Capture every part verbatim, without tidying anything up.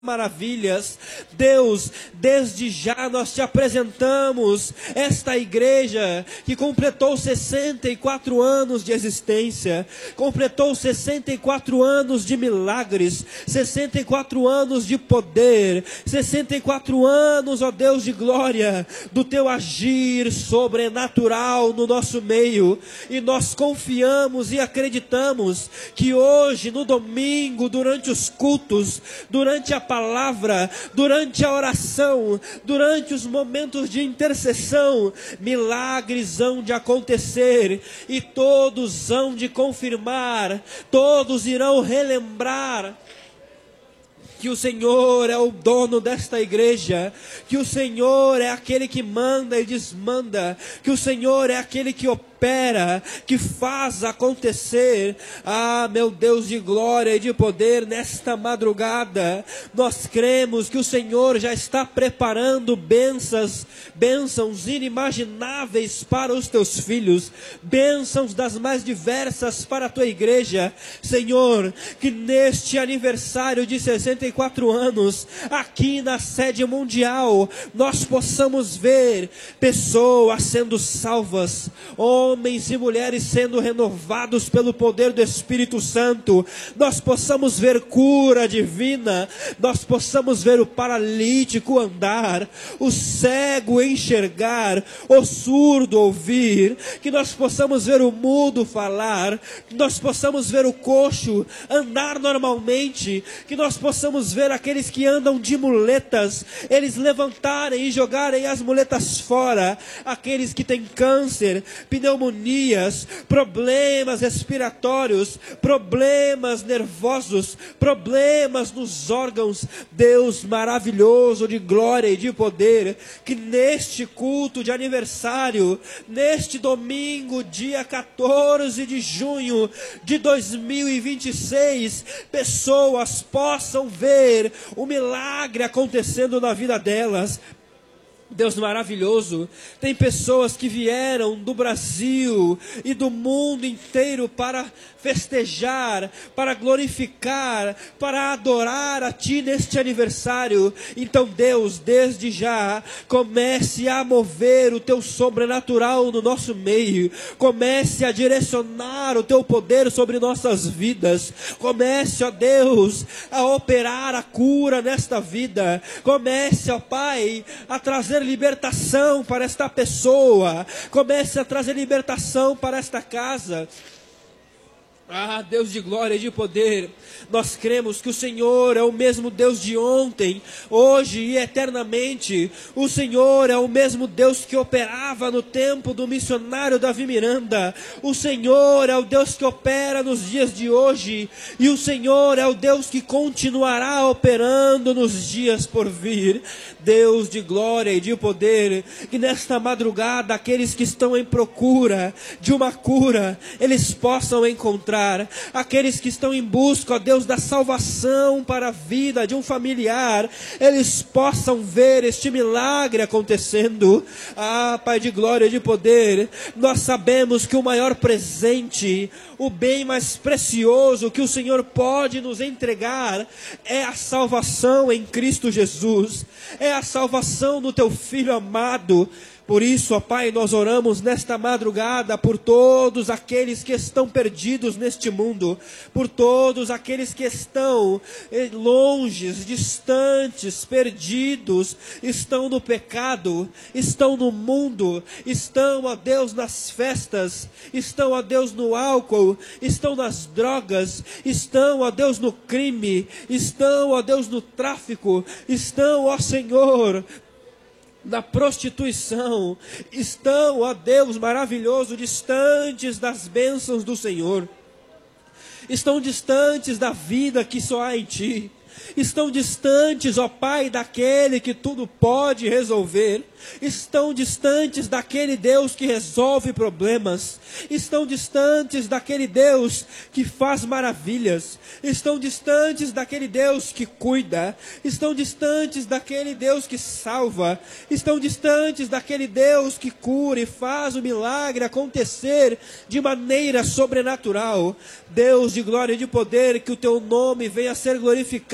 maravilhas. Deus, desde já nós te apresentamos esta igreja que completou sessenta e quatro anos de existência, completou sessenta e quatro anos de milagres, sessenta e quatro anos de poder, sessenta e quatro anos, ó Deus de glória, do teu agir sobrenatural no nosso meio, e nós confiamos e acreditamos que hoje, no domingo, durante os cultos, durante a palavra, durante a oração, durante os momentos de intercessão, milagres hão de acontecer, e todos hão de confirmar, todos irão relembrar que o Senhor é o dono desta igreja, que o Senhor é aquele que manda e desmanda, que o Senhor é aquele que opera, que faz acontecer. Ah, meu Deus de glória e de poder, nesta madrugada, nós cremos que o Senhor já está preparando bênçãos, bênçãos inimagináveis para os teus filhos, bênçãos das mais diversas para a tua igreja. Senhor, que neste aniversário de sessenta e quatro anos, aqui na sede mundial, nós possamos ver pessoas sendo salvas, homens e mulheres sendo renovados pelo poder do Espírito Santo, nós possamos ver cura divina, nós possamos ver o paralítico andar, o cego enxergar, o surdo ouvir, que nós possamos ver o mudo falar, que nós possamos ver o coxo andar normalmente, que nós possamos ver aqueles que andam de muletas, eles levantarem e jogarem as muletas fora, aqueles que têm câncer, pneumonias, problemas respiratórios, problemas nervosos, problemas nos órgãos. Deus maravilhoso de glória e de poder, que neste culto de aniversário, neste domingo, dia quatorze de junho de dois mil e vinte e seis, pessoas possam ver o milagre acontecendo na vida delas. Deus maravilhoso, tem pessoas que vieram do Brasil e do mundo inteiro para festejar, para glorificar, para adorar a Ti neste aniversário. Então Deus, desde já, comece a mover o Teu sobrenatural no nosso meio, comece a direcionar o Teu poder sobre nossas vidas, comece, ó Deus, a operar a cura nesta vida, comece, ó Pai, a trazer libertação para esta pessoa, comece a trazer libertação para esta casa. Ah, Deus de glória e de poder, nós cremos que o Senhor é o mesmo Deus de ontem, hoje e eternamente. O Senhor é o mesmo Deus que operava no tempo do missionário Davi Miranda. O Senhor é o Deus que opera nos dias de hoje, e o Senhor é o Deus que continuará operando nos dias por vir. Deus de glória e de poder, que nesta madrugada aqueles que estão em procura de uma cura, eles possam encontrar. Aqueles que estão em busca, ó Deus, da salvação para a vida de um familiar, eles possam ver este milagre acontecendo. Ah, Pai de glória e de poder, nós sabemos que o maior presente, o bem mais precioso que o Senhor pode nos entregar é a salvação em Cristo Jesus, é a salvação do Teu Filho amado. Por isso, ó Pai, nós oramos nesta madrugada por todos aqueles que estão perdidos neste mundo, por todos aqueles que estão longe, distantes, perdidos, estão no pecado, estão no mundo, estão, ó Deus, nas festas, estão, ó Deus, no álcool, estão nas drogas, estão, ó Deus, no crime, estão, ó Deus, no tráfico, estão, ó Senhor, na prostituição, estão, ó Deus maravilhoso, distantes das bênçãos do Senhor, estão distantes da vida que só há em Ti, estão distantes, ó Pai, daquele que tudo pode resolver, estão distantes daquele Deus que resolve problemas, estão distantes daquele Deus que faz maravilhas, estão distantes daquele Deus que cuida, estão distantes daquele Deus que salva, estão distantes daquele Deus que cura e faz o milagre acontecer de maneira sobrenatural. Deus de glória e de poder, que o Teu nome venha a ser glorificado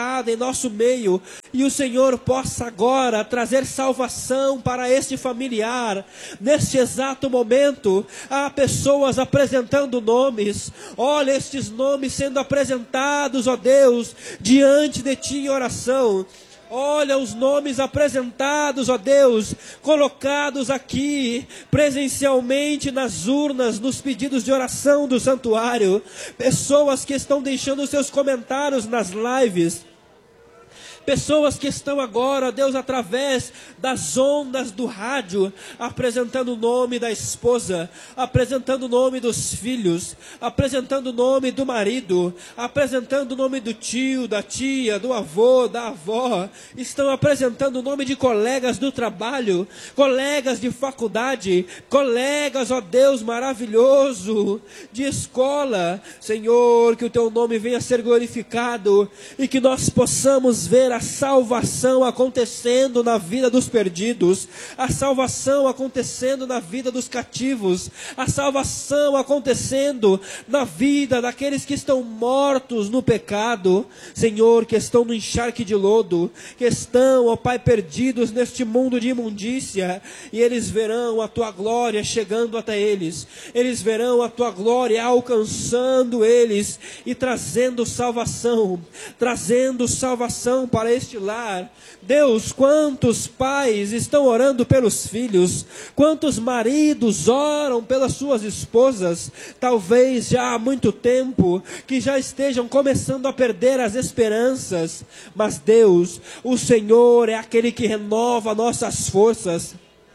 gerada em nosso meio, e o Senhor possa agora trazer salvação para este familiar. Neste exato momento, há pessoas apresentando nomes. Olha estes nomes sendo apresentados, ó Deus, diante de Ti em oração. Olha os nomes apresentados, ó Deus, colocados aqui presencialmente nas urnas, nos pedidos de oração do santuário. Pessoas que estão deixando seus comentários nas lives. Pessoas que estão agora, Deus, através das ondas do rádio, apresentando o nome da esposa, apresentando o nome dos filhos, apresentando o nome do marido, apresentando o nome do tio, da tia, do avô, da avó. Estão apresentando o nome de colegas do trabalho, colegas de faculdade, colegas, ó Deus maravilhoso, de escola. Senhor, que o Teu nome venha a ser glorificado e que nós possamos ver a salvação acontecendo na vida dos perdidos, a salvação acontecendo na vida dos cativos, a salvação acontecendo na vida daqueles que estão mortos no pecado, Senhor, que estão no encharque de lodo, que estão, ó Pai, perdidos neste mundo de imundícia, e eles verão a Tua glória chegando até eles, eles verão a Tua glória alcançando eles e trazendo salvação, trazendo salvação para para este lar. Deus, quantos pais estão orando pelos filhos, quantos maridos oram pelas suas esposas, talvez já há muito tempo, que já estejam começando a perder as esperanças, mas Deus, o Senhor é aquele que renova nossas forças.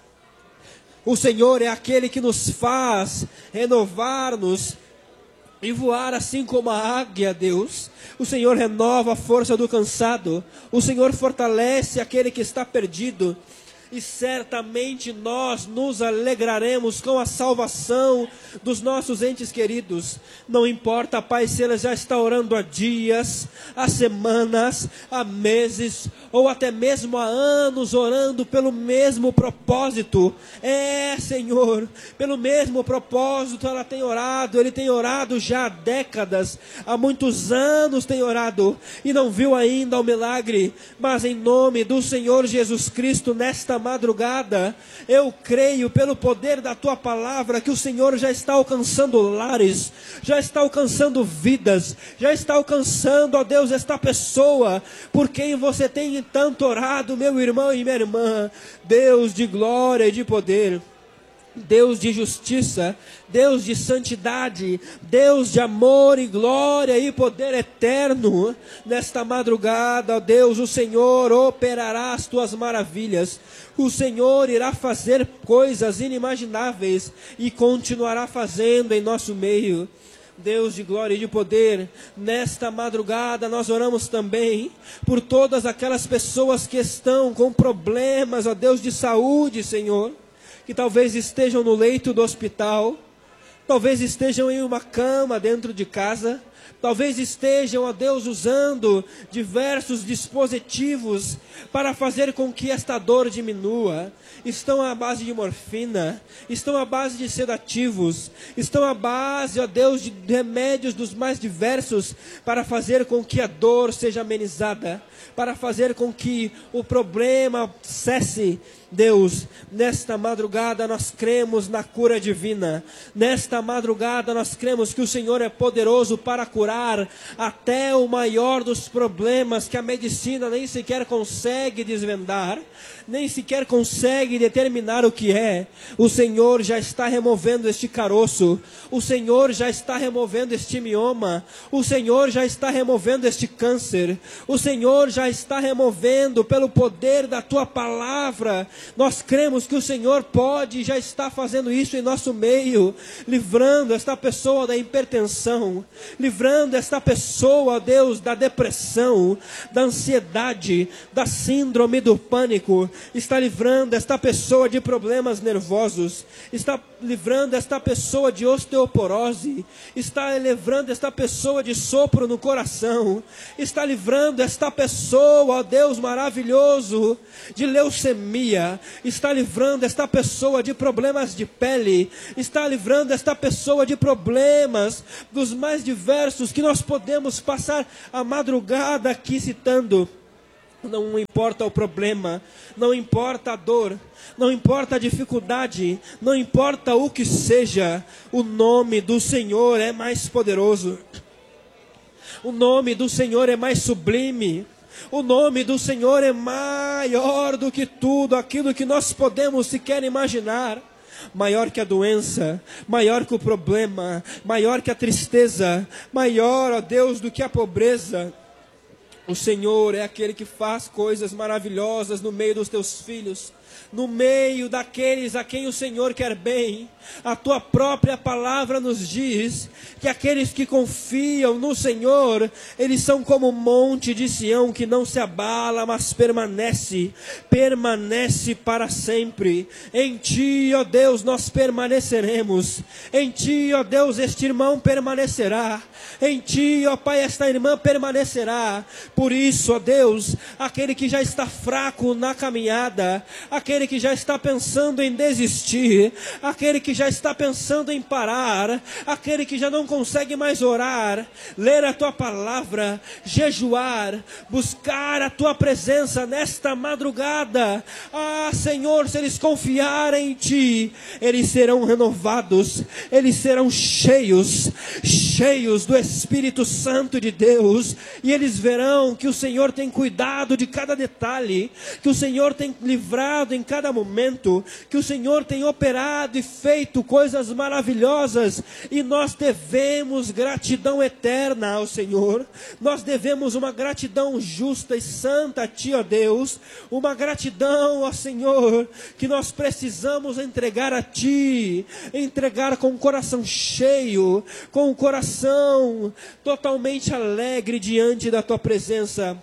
O Senhor é aquele que nos faz renovar-nos e voar assim como a águia, Deus. O Senhor renova a força do cansado. O Senhor fortalece aquele que está perdido. E certamente nós nos alegraremos com a salvação dos nossos entes queridos. Não importa, Pai, se eles já estão orando há dias, há semanas, há meses, ou até mesmo há anos orando pelo mesmo propósito. É, Senhor, pelo mesmo propósito ela tem orado, ele tem orado já há décadas, há muitos anos tem orado, e não viu ainda o milagre. Mas em nome do Senhor Jesus Cristo, nesta madrugada, eu creio pelo poder da Tua palavra que o Senhor já está alcançando lares, já está alcançando vidas, já está alcançando, ó Deus, esta pessoa por quem você tem tanto orado, meu irmão e minha irmã. Deus de glória e de poder, Deus de justiça, Deus de santidade, Deus de amor e glória e poder eterno, nesta madrugada, ó Deus, o Senhor operará as Tuas maravilhas, o Senhor irá fazer coisas inimagináveis e continuará fazendo em nosso meio. Deus de glória e de poder, nesta madrugada nós oramos também por todas aquelas pessoas que estão com problemas, ó Deus, de saúde, Senhor, que talvez estejam no leito do hospital, talvez estejam em uma cama dentro de casa, talvez estejam, ó Deus, usando diversos dispositivos para fazer com que esta dor diminua. Estão à base de morfina, estão à base de sedativos, estão à base, ó Deus, de remédios dos mais diversos para fazer com que a dor seja amenizada, para fazer com que o problema cesse. Deus, nesta madrugada nós cremos na cura divina. Nesta madrugada nós cremos que o Senhor é poderoso para curar até o maior dos problemas que a medicina nem sequer consegue desvendar, nem sequer consegue determinar o que é. O Senhor já está removendo este caroço, o Senhor já está removendo este mioma, o Senhor já está removendo este câncer, o Senhor já está removendo pelo poder da Tua palavra. Nós cremos que o Senhor pode e já está fazendo isso em nosso meio, livrando esta pessoa da hipertensão, livrando esta pessoa, ó Deus, da depressão, da ansiedade, da síndrome do pânico, está livrando esta pessoa de problemas nervosos, está livrando esta pessoa de osteoporose, está livrando esta pessoa de sopro no coração, está livrando esta pessoa, ó Deus maravilhoso, de leucemia, está livrando esta pessoa de problemas de pele, está livrando esta pessoa de problemas dos mais diversos que nós podemos passar a madrugada aqui citando. Não importa o problema, não importa a dor, não importa a dificuldade, não importa o que seja, o nome do Senhor é mais poderoso, o nome do Senhor é mais sublime, o nome do Senhor é maior do que tudo aquilo que nós podemos sequer imaginar. Maior que a doença, maior que o problema, maior que a tristeza, maior, ó Deus, do que a pobreza. O Senhor é aquele que faz coisas maravilhosas no meio dos teus filhos, no meio daqueles a quem o Senhor quer bem. A tua própria palavra nos diz que aqueles que confiam no Senhor, eles são como o monte de Sião que não se abala, mas permanece, permanece para sempre. Em Ti, ó Deus, nós permaneceremos. Em Ti, ó Deus, este irmão permanecerá. Em Ti, ó Pai, esta irmã permanecerá. Por isso, ó Deus, aquele que já está fraco na caminhada, aquele que já está pensando em desistir, aquele que já está pensando em parar, aquele que já não consegue mais orar, ler a Tua palavra, jejuar, buscar a Tua presença nesta madrugada. Ah, Senhor, se eles confiarem em Ti, eles serão renovados, eles serão cheios, cheios do Espírito Santo de Deus, e eles verão que o Senhor tem cuidado de cada detalhe, que o Senhor tem livrado em cada momento, que o Senhor tem operado e feito coisas maravilhosas, e nós devemos gratidão eterna ao Senhor. Nós devemos uma gratidão justa e santa a Ti, ó Deus, uma gratidão, ó Senhor, que nós precisamos entregar a Ti, entregar com o coração cheio, com o coração totalmente alegre diante da Tua presença.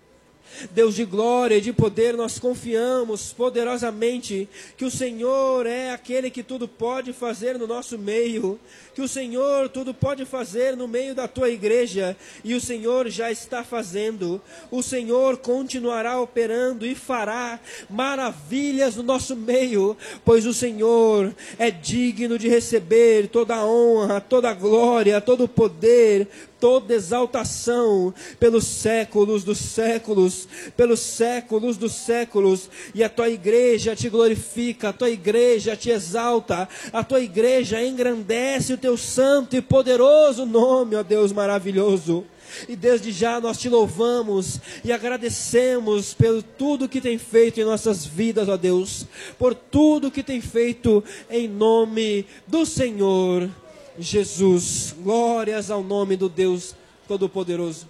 Deus de glória e de poder, nós confiamos poderosamente que o Senhor é aquele que tudo pode fazer no nosso meio, que o Senhor tudo pode fazer no meio da Tua igreja, e o Senhor já está fazendo. O Senhor continuará operando e fará maravilhas no nosso meio, pois o Senhor é digno de receber toda a honra, toda a glória, todo o poder, toda exaltação pelos séculos dos séculos, pelos séculos dos séculos. E a Tua igreja te glorifica, a Tua igreja te exalta, a Tua igreja engrandece o Teu santo e poderoso nome, ó Deus maravilhoso. E desde já nós Te louvamos e agradecemos pelo tudo que tem feito em nossas vidas, ó Deus, por tudo que tem feito em nome do Senhor Jesus. Glórias ao nome do Deus Todo-Poderoso.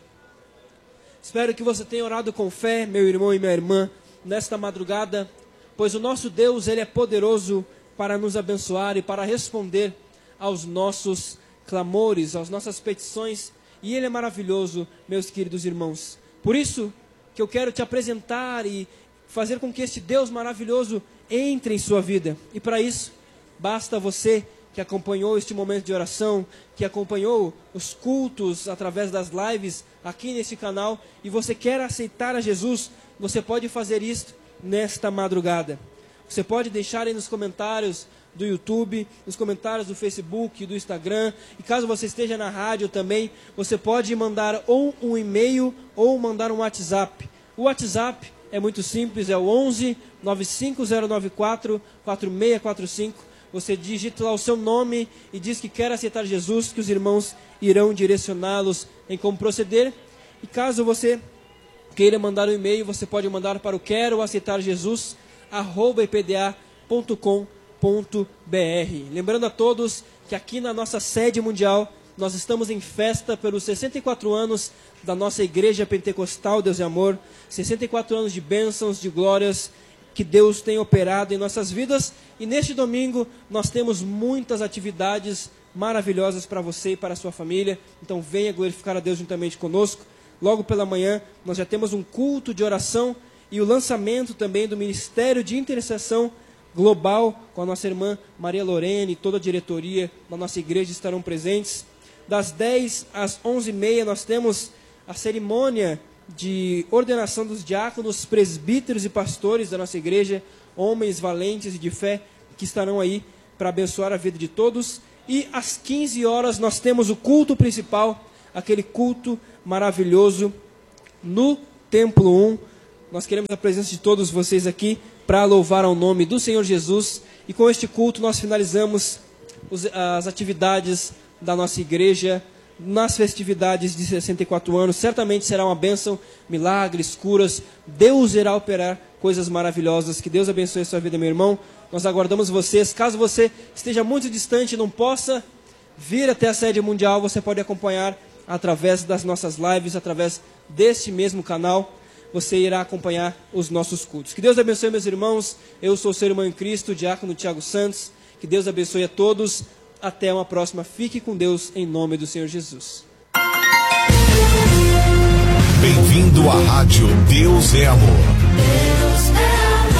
Espero que você tenha orado com fé, meu irmão e minha irmã, nesta madrugada, pois o nosso Deus, Ele é poderoso para nos abençoar e para responder aos nossos clamores, às nossas petições, e Ele é maravilhoso, meus queridos irmãos. Por isso que eu quero te apresentar e fazer com que este Deus maravilhoso entre em sua vida. E para isso, basta você que acompanhou este momento de oração, que acompanhou os cultos através das lives aqui nesse canal, e você quer aceitar a Jesus, você pode fazer isso nesta madrugada. Você pode deixar aí nos comentários do YouTube, nos comentários do Facebook, do Instagram, e caso você esteja na rádio também, você pode mandar ou um e-mail ou mandar um WhatsApp. O WhatsApp é muito simples, é o onze, nove cinco zero nove quatro, quatro seis quatro cinco. Você digita lá o seu nome e diz que quer aceitar Jesus, que os irmãos irão direcioná-los em como proceder. E caso você queira mandar um e-mail, você pode mandar para o quero aceitar Jesus arroba i p d a ponto com ponto b r. Lembrando a todos que aqui na nossa sede mundial nós estamos em festa pelos sessenta e quatro anos da nossa Igreja Pentecostal Deus e Amor, sessenta e quatro anos de bênçãos, de glórias que Deus tem operado em nossas vidas. E neste domingo nós temos muitas atividades maravilhosas para você e para a sua família. Então venha glorificar a Deus juntamente conosco. Logo pela manhã nós já temos um culto de oração e o lançamento também do Ministério de Intercessão global, com a nossa irmã Maria Lorene, toda a diretoria da nossa igreja estarão presentes. Das dez às onze e meia nós temos a cerimônia de ordenação dos diáconos, presbíteros e pastores da nossa igreja, homens valentes e de fé, que estarão aí para abençoar a vida de todos. E às quinze horas nós temos o culto principal, aquele culto maravilhoso no Templo um. Nós queremos a presença de todos vocês aqui para louvar ao nome do Senhor Jesus. E com este culto nós finalizamos os, as atividades da nossa igreja nas festividades de sessenta e quatro anos. Certamente será uma bênção, milagres, curas. Deus irá operar coisas maravilhosas. Que Deus abençoe a sua vida, meu irmão. Nós aguardamos vocês. Caso você esteja muito distante e não possa vir até a sede mundial, você pode acompanhar através das nossas lives, através deste mesmo canal. Você irá acompanhar os nossos cultos. Que Deus abençoe, meus irmãos. Eu sou o seu irmão em Cristo, diácono Tiago Santos. Que Deus abençoe a todos. Até uma próxima. Fique com Deus em nome do Senhor Jesus. Bem-vindo à Rádio Deus é Amor. Deus é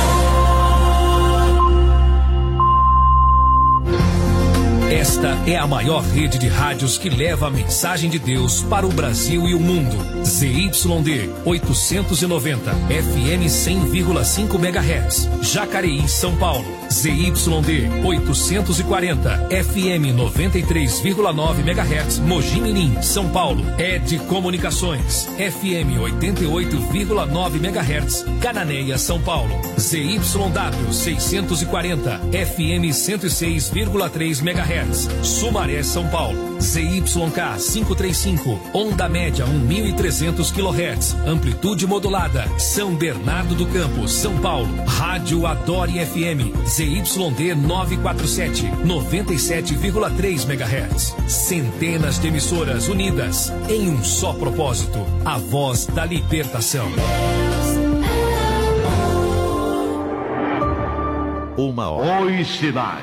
Esta é a maior rede de rádios que leva a mensagem de Deus para o Brasil e o mundo. Z Y D oitocentos e noventa, F M cem vírgula cinco megahertz, Jacareí, São Paulo. Z Y D oitocentos e quarenta, F M noventa e três vírgula nove megahertz, Mogi Mirim, São Paulo. E D Comunicações, F M oitenta e oito vírgula nove megahertz, Cananéia, São Paulo. Z Y W seiscentos e quarenta, F M cento e seis vírgula três megahertz, Sumaré, São Paulo. Z Y K quinhentos e trinta e cinco, onda média mil e trezentos quilohertz, amplitude modulada, São Bernardo do Campo, São Paulo. Rádio Adore F M, Z Y D novecentos e quarenta e sete, noventa e sete vírgula três megahertz. Centenas de emissoras unidas em um só propósito, a voz da libertação. Uma hora. Os sinais.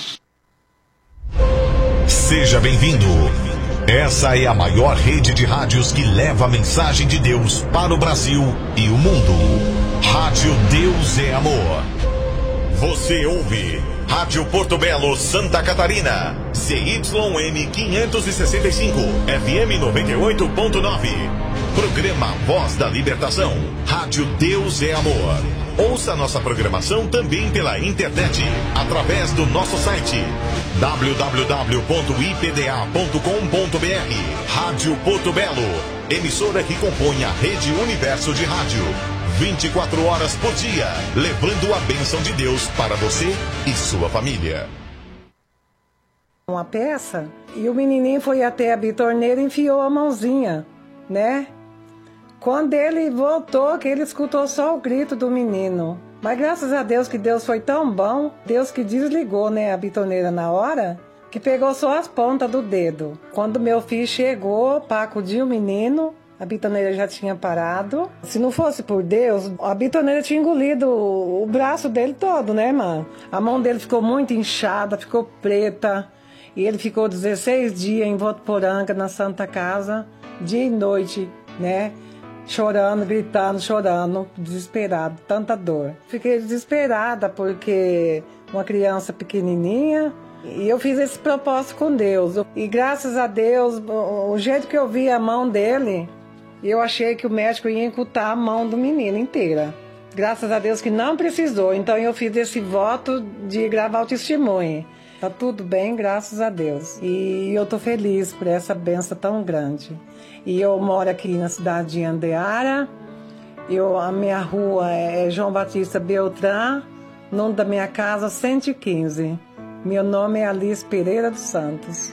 Seja bem-vindo. Essa é a maior rede de rádios que leva a mensagem de Deus para o Brasil e o mundo. Rádio Deus é Amor. Você ouve Rádio Porto Belo, Santa Catarina, C Y M quinhentos e sessenta e cinco, F M noventa e oito ponto nove. Programa Voz da Libertação. Rádio Deus é Amor. Ouça nossa programação também pela internet, através do nosso site w w w ponto i p d a ponto com ponto b r. Rádio Porto Belo, emissora que compõe a Rede Universo de Rádio. vinte e quatro horas por dia, levando a bênção de Deus para você e sua família. Uma peça, e o menininho foi até a bitorneira e enfiou a mãozinha, né? Quando ele voltou, que ele escutou só o grito do menino. Mas graças a Deus que Deus foi tão bom, Deus que desligou, né, a bitorneira na hora, que pegou só as pontas do dedo. Quando meu filho chegou para acudir o menino, a bitorneira já tinha parado. Se não fosse por Deus, a bitorneira tinha engolido o braço dele todo, né, mano? A mão dele ficou muito inchada, ficou preta. E ele ficou dezesseis dias em Votuporanga, na Santa Casa, dia e noite, né? Chorando, gritando, chorando, desesperado, tanta dor. Fiquei desesperada porque uma criança pequenininha, e eu fiz esse propósito com Deus. E graças a Deus, o jeito que eu vi a mão dele, eu achei que o médico ia amputar a mão do menino inteira. Graças a Deus que não precisou, então eu fiz esse voto de gravar o testemunho. Tá tudo bem, graças a Deus. E eu tô feliz por essa bênção tão grande. E eu moro aqui na cidade de Andeara. Eu, a minha rua é João Batista Beltrán, nome da minha casa cento e quinze. Meu nome é Alice Pereira dos Santos.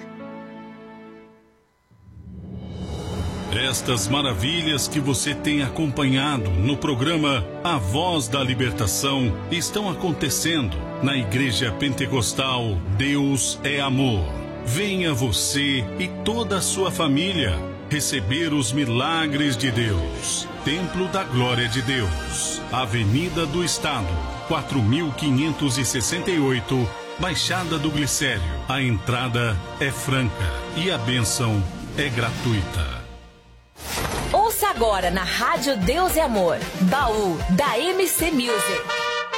Estas maravilhas que você tem acompanhado no programa A Voz da Libertação estão acontecendo na Igreja Pentecostal Deus é Amor. Venha você e toda a sua família receber os milagres de Deus. Templo da Glória de Deus, Avenida do Estado, quatro mil quinhentos e sessenta e oito, Baixada do Glicério. A entrada é franca e a bênção é gratuita. Ouça agora na Rádio Deus é Amor, Baú da M C Music.